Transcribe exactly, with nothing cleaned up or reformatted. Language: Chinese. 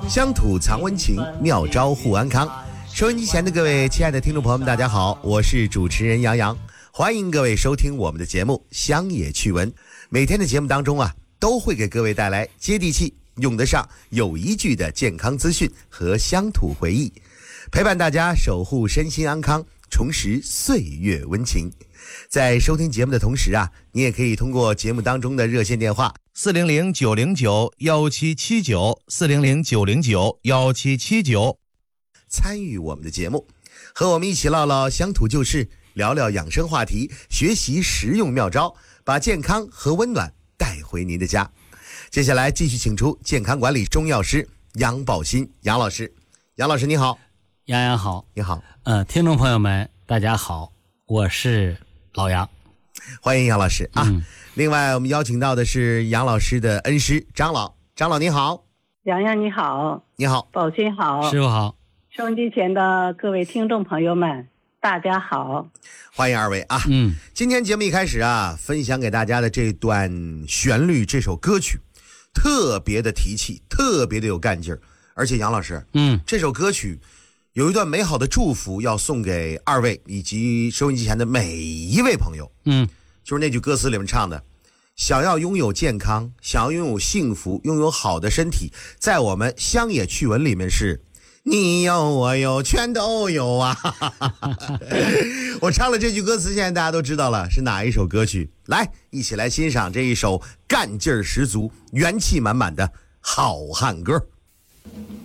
乡土藏温情，妙招护安康。收音机前的各位亲爱的听众朋友们，大家好，我是主持人杨洋，欢迎各位收听我们的节目《乡野趣闻》。每天的节目当中啊，都会给各位带来接地气、用得上、有依据的健康资讯和乡土回忆，陪伴大家守护身心安康，重拾岁月温情。在收听节目的同时啊，你也可以通过节目当中的热线电话四零零九零九幺七七九四零零九零九幺七七九参与我们的节目，和我们一起唠唠乡土旧事，聊聊养生话题，学习实用妙招，把健康和温暖带回您的家。接下来继续请出健康管理中药师杨宝新杨老师。杨老师你好。 杨洋好。 你好。 呃，听众朋友们大家好，我是老杨， 欢迎杨老师啊、 嗯、 另外我们邀请到的是杨老师的恩师张老。张老你好。 杨洋你好。 你好。 宝新好。 师傅好。 收音机前的各位听众朋友们大家好， 欢迎二位啊。 嗯， 今天节目一开始啊，分享给大家的这段旋律，这首歌曲特别的提气，特别的有干劲儿。而且杨老师， 嗯， 这首歌曲有一段美好的祝福要送给二位以及收音机前的每一位朋友。 嗯， 就是那句歌词里面唱的，想要拥有健康，想要拥有幸福，拥有好的身体，在我们乡野趣闻里面是你有我有全都有啊。我唱了这句歌词，现在大家都知道了是哪一首歌曲。来，一起来欣赏这一首干劲儿十足、元气满满的好汉歌。